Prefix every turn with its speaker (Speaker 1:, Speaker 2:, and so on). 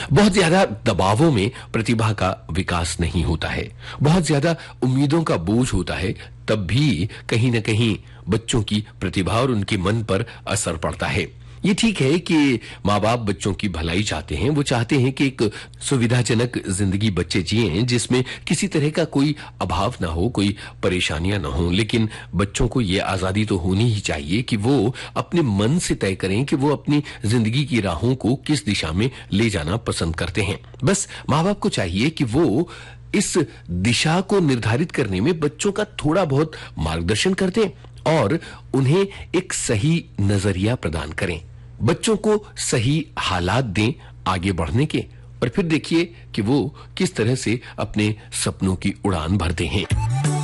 Speaker 1: बहुत ज्यादा दबावों में प्रतिभा का विकास नहीं होता है, बहुत ज्यादा उम्मीदों का बोझ होता है, तब भी कहीं न कहीं बच्चों की प्रतिभा और उनके मन पर असर पड़ता है। ये ठीक है कि माँ बाप बच्चों की भलाई चाहते हैं, वो चाहते हैं कि एक सुविधाजनक जिंदगी बच्चे जिएं जिसमें किसी तरह का कोई अभाव ना हो, कोई परेशानियां ना हो, लेकिन बच्चों को ये आजादी तो होनी ही चाहिए कि वो अपने मन से तय करें कि वो अपनी जिंदगी की राहों को किस दिशा में ले जाना पसंद करते हैं। बस माँ बाप को चाहिए कि वो इस दिशा को निर्धारित करने में बच्चों का थोड़ा बहुत मार्गदर्शन कर दें और उन्हें एक सही नजरिया प्रदान करें, बच्चों को सही हालात दें आगे बढ़ने के, और फिर देखिए कि वो किस तरह से अपने सपनों की उड़ान भरते हैं।